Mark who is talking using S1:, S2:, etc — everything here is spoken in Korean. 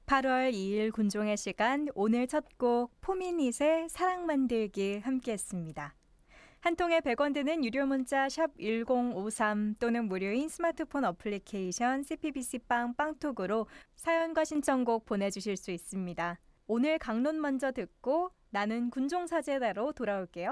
S1: 8월 2일 군종의 시간, 오늘 첫 곡 포미닛의 사랑 만들기 함께했습니다. 한 통에 100원 드는 유료 문자 샵 1053 또는 무료인 스마트폰 어플리케이션 CPBC 빵톡으로 사연과 신청곡 보내주실 수 있습니다. 오늘 강론 먼저 듣고 나는 군종사제다로 돌아올게요.